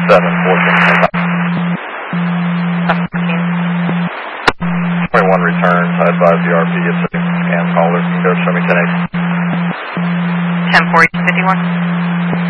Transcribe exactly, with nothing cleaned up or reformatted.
seven fourteen. twenty-one returns. I advise the R P is sitting scan caller. You can go show me ten eight. ten forty fifty-one.